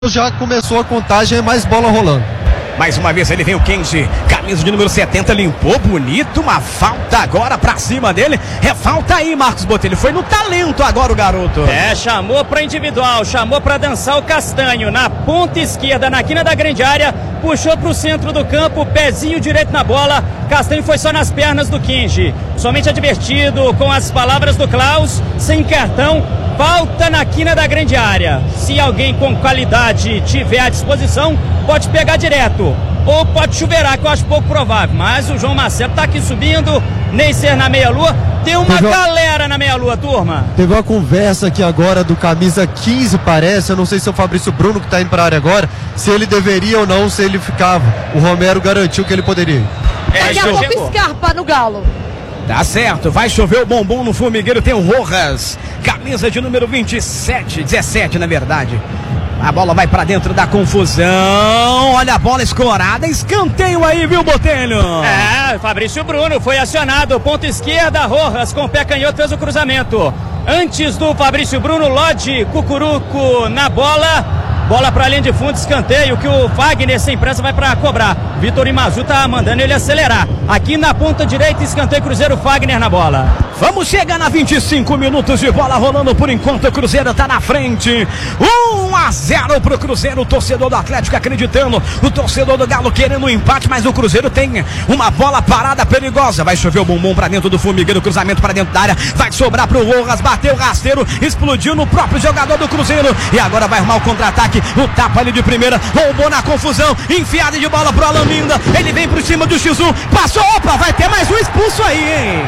Já começou a contagem, é mais bola rolando. Mais uma vez ele vem o Kenji, camisa de número 70, limpou bonito, uma falta agora pra cima dele. É falta aí, Marcos Botelho, foi no talento agora o garoto. Chamou pra individual, chamou pra dançar o Castanho, na ponta esquerda, na quina da grande área, puxou pro centro do campo, pezinho direito na bola, Castanho foi só nas pernas do Kenji. Somente advertido com as palavras do Klaus, sem cartão, falta na quina da grande área. Se alguém com qualidade tiver à disposição, pode pegar direto, ou pode chuveirar, que eu acho pouco provável, mas o João Marcelo tá aqui subindo, Neisser na meia-lua, tem uma galera na meia-lua, turma. Teve uma conversa aqui agora do camisa 15, parece, eu não sei se é o Fabrício Bruno que tá indo pra área agora, se ele deveria ou não, se ele ficava. O Romero garantiu que ele poderia ir. Daqui a pouco Scarpa no Galo. Tá certo, vai chover o bombom no formigueiro, tem o Rojas, camisa de número 17 na verdade. A bola vai pra dentro da confusão, olha a bola escorada, escanteio aí, viu, Botelho? Fabrício Bruno foi acionado, ponta esquerda, Rojas com o pé canhoto fez o cruzamento. Antes do Fabrício Bruno, Lodi, Cucuruco na bola. Bola para a linha de fundo, escanteio que o Fagner sem pressa vai para cobrar. Vitor Imazu tá mandando ele acelerar. Aqui na ponta direita, escanteio Cruzeiro, Fagner na bola. Vamos chegar na 25 minutos de bola rolando por enquanto, o Cruzeiro tá na frente. 1-0 pro Cruzeiro, o torcedor do Atlético acreditando, o torcedor do Galo querendo um empate, mas o Cruzeiro tem uma bola parada perigosa. Vai chover o bumbum para dentro do formigueiro, cruzamento para dentro da área, vai sobrar pro Rojas, bateu rasteiro, explodiu no próprio jogador do Cruzeiro e agora vai armar o contra-ataque. O tapa ali de primeira, roubou na confusão, enfiada de bola pro Alaminda, ele vem por cima do X1, passou, opa, vai ter mais um expulso aí, hein?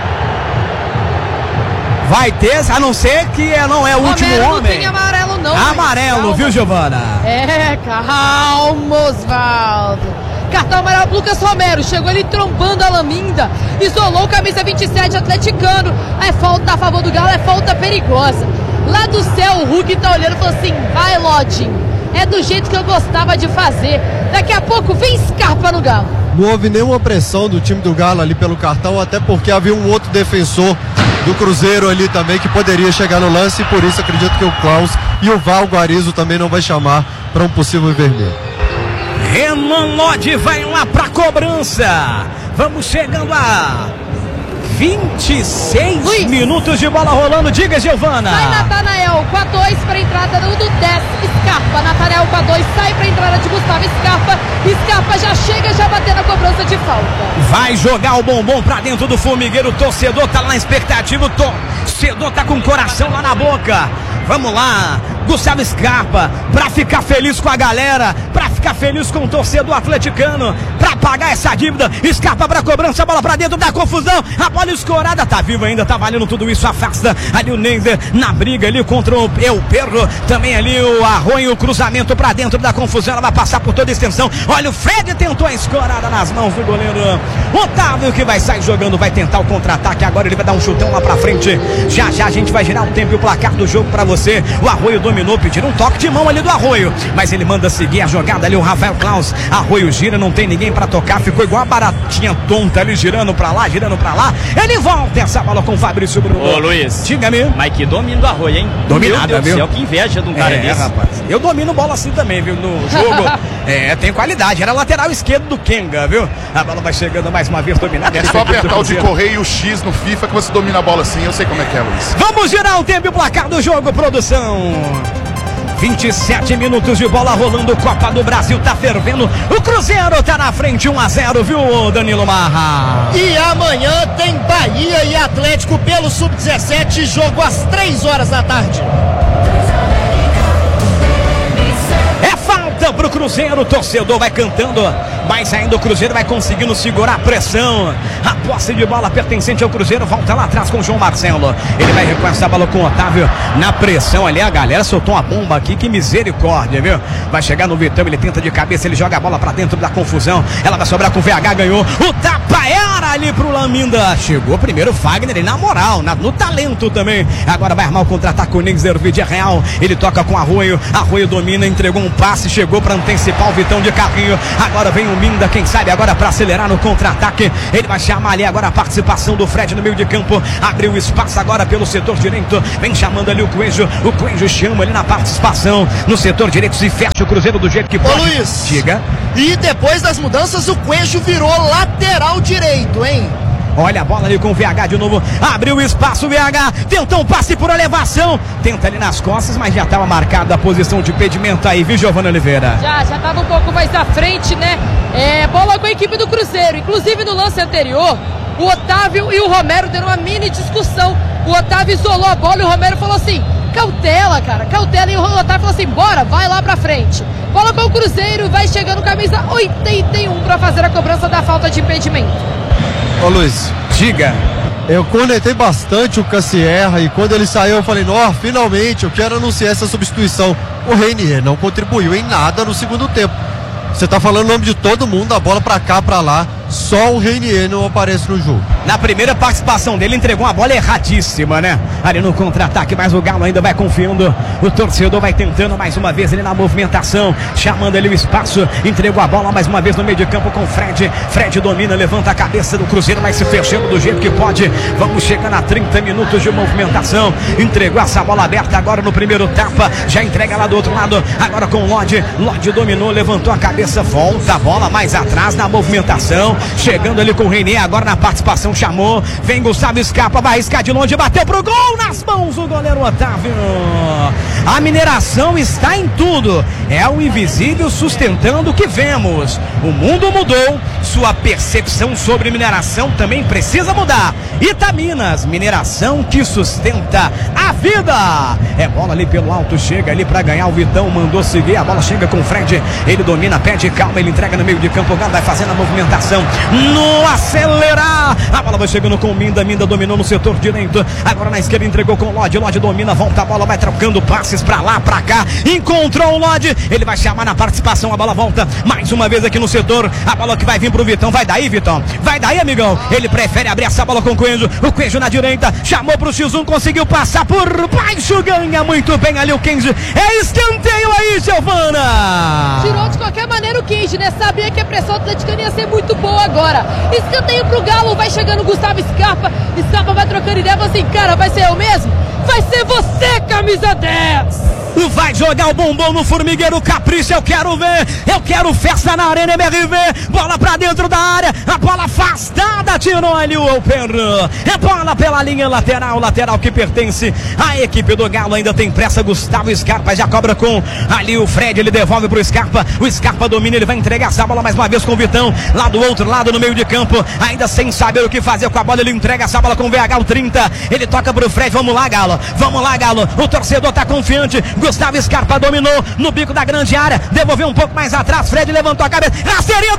Vai ter, a não ser que não é o último homem. Não tem amarelo não. Amarelo, calma, viu, Giovana? Calma, Osvaldo. Cartão amarelo pro Lucas Romero, chegou ele trombando a Alaminda, isolou o camisa 27 atleticano. É falta a favor do Galo, é falta perigosa. Lá do céu o Hulk tá olhando e falou assim: vai, Lodinho, é do jeito que eu gostava de fazer. Daqui a pouco vem Scarpa no Galo. Não houve nenhuma pressão do time do Galo ali pelo cartão, até porque havia um outro defensor do Cruzeiro ali também que poderia chegar no lance, e por isso acredito que o Klaus e o Val Guarizo também não vai chamar para um possível vermelho. Renan Lodi vai lá pra cobrança. Vamos chegando a 26 minutos de bola rolando. Diga, Giovana. Sai Natanael com a 2 para a entrada do 10, Scarpa. Natanael com a 2, sai para a entrada de Gustavo Scarpa. Scarpa já chega, já batendo a cobrança de falta. Vai jogar o bombom pra dentro do formigueiro. O torcedor tá lá na expectativa. O torcedor tá com o coração lá na boca. Vamos lá, Gustavo Scarpa, pra ficar feliz com a galera, pra ficar feliz com o torcedor atleticano, pra pagar essa dívida. Scarpa pra cobrança, bola pra dentro da confusão, a bola escorada, tá vivo ainda, tá valendo tudo isso, afasta ali o Neisser na briga ali contra o Perro, também ali o Arroio, o cruzamento pra dentro da confusão, ela vai passar por toda a extensão. Olha, o Fred tentou a escorada nas mãos do goleiro Otávio, que vai sair jogando, vai tentar o contra-ataque, agora ele vai dar um chutão lá pra frente. Já a gente vai girar o tempo e o placar do jogo pra você. O Arroio dominou, pediram um toque de mão ali do Arroio, mas ele manda seguir a jogada ali, o Rafael Klaus. Arroio gira, não tem ninguém pra tocar, ficou igual a baratinha tonta ali, girando pra lá, ele volta essa bola com o Fabrício Bruno. Ô Luiz, diga-me. Mas que domínio do Arroio, hein? Dominada, viu? Céu, que inveja de um cara desse. Rapaz, eu domino bola assim também, viu, no jogo. Tem qualidade, era lateral esquerdo do Kenga, viu? A bola vai chegando mais uma vez, dominada. É só apertar o de correr e o X no FIFA que você domina a bola assim, eu sei como é que é, Luiz. Vamos girar o tempo e o placar do jogo, produção. 27 minutos de bola rolando, Copa do Brasil tá fervendo, o Cruzeiro tá na frente 1-0, viu, Danilo Marra? E amanhã tem Bahia e Atlético pelo Sub-17, jogo às 3 horas da tarde. É falta pro Cruzeiro, o torcedor vai cantando, mas ainda o Cruzeiro vai conseguindo segurar a pressão. A posse de bola pertencente ao Cruzeiro volta lá atrás com o João Marcelo. Ele vai recuar essa bola com o Otávio na pressão ali. A galera soltou uma bomba aqui, que misericórdia, viu? Vai chegar no Vitão, ele tenta de cabeça, ele joga a bola pra dentro da confusão. Ela vai sobrar com o VH, ganhou. O tapa é Bora ali pro Laminda. Chegou primeiro o Fagner e na moral, no talento também. Agora vai armar o contra-ataque o Nixer, vídeo real. Ele toca com Arroio. Arroio domina, entregou um passe, chegou para antecipar o Vitão de carrinho. Agora vem o Minda, quem sabe agora para acelerar no contra-ataque. Ele vai chamar ali agora a participação do Fred no meio de campo. Abriu espaço agora pelo setor direito. Vem chamando ali o Coelho. O Coelho chama ali na participação no setor direito. Se fecha o Cruzeiro do jeito que pode. Ô Luiz, diga. E depois das mudanças o Coelho virou lateral direito, hein? Olha a bola ali com o VH de novo. Abriu o espaço, o VH. Tentou um passe por elevação. Tenta ali nas costas, mas já estava marcada a posição de impedimento aí, viu, Giovana Oliveira? Já estava um pouco mais à frente, né? Bola com a equipe do Cruzeiro. Inclusive no lance anterior, o Otávio e o Romero deram uma mini discussão. O Otávio isolou a bola e o Romero falou assim: cautela, cara, cautela. E o Otávio falou assim: bora, vai lá pra frente. Bola com o Cruzeiro, vai chegando camisa 81 para fazer a cobrança da falta de impedimento. Ô Luiz, diga. Eu conectei bastante o Cassierra e quando ele saiu eu falei, finalmente eu quero anunciar essa substituição. O Reinier não contribuiu em nada no segundo tempo. Você tá falando o nome de todo mundo, a bola pra cá, pra lá. Só o Reinier não aparece no jogo. Na primeira participação dele, entregou uma bola erradíssima, né? Ali no contra-ataque, mas o Galo ainda vai confiando. O torcedor vai tentando mais uma vez ele na movimentação, chamando ali o espaço. Entregou a bola mais uma vez no meio de campo com o Fred. Fred domina, levanta a cabeça do Cruzeiro, vai se fechando do jeito que pode. Vamos chegando a 30 minutos de movimentação. Entregou essa bola aberta agora no primeiro tapa. Já entrega lá do outro lado, agora com o Lodge. Lodge dominou, levantou a cabeça, volta a bola mais atrás na movimentação. Chegando ali com o Reinier, agora na participação, chamou. Vem Gustavo Scarpa, vai arriscar de longe, bateu pro gol nas mãos do goleiro Otávio. A Mineração está em tudo. É o invisível sustentando o que vemos. O mundo mudou, sua percepção sobre mineração também precisa mudar. Itaminas, mineração que sustenta a vida. É bola ali pelo alto, chega ali para ganhar. O Vitão mandou seguir, a bola chega com o Fred. Ele domina, pede calma, ele entrega no meio de campo. O Galo vai fazendo a movimentação. No acelerar, a bola vai chegando com o Minda. Minda dominou no setor direito. Agora na esquerda entregou com o Lodge. Lodge domina, volta a bola, vai trocando passes pra lá, pra cá. Encontrou o Lodge. Ele vai chamar na participação. A bola volta mais uma vez aqui no setor. A bola que vai vir pro Vitão. Vai daí, Vitão. Vai daí, amigão. Ele prefere abrir essa bola com o Coelho. O Coelho na direita. Chamou pro X1. Conseguiu passar por baixo. Ganha muito bem ali o Kenji. É escanteio aí, Giovana. Tirou de qualquer maneira o Kenji, né? Sabia que a pressão atleticana ia ser muito boa agora. Escanteio pro Galo. Vai chegando o Gustavo Scarpa. Scarpa vai trocando ideia. Fala assim, cara, vai ser eu mesmo? Vai ser você, camisa 10. Vai jogar o bombom no formigueiro, capricha, eu quero ver. Eu quero festa na Arena MRV. Bola pra dentro da área, a bola afastada, tirou ali o Oper. É bola pela linha lateral, lateral que pertence à equipe do Galo. Ainda tem pressa, Gustavo Scarpa já cobra com ali o Fred, ele devolve pro Scarpa. O Scarpa domina, ele vai entregar essa bola mais uma vez com o Vitão. Lá do outro lado, no meio de campo, ainda sem saber o que fazer com a bola, ele entrega essa bola com o VH, o 30. Ele toca pro Fred, vamos lá, Galo. Vamos lá, Galo. O torcedor tá confiante. Gustavo Scarpa dominou no bico da grande área, devolveu um pouco mais atrás, Fred levantou a cabeça, rasteirinha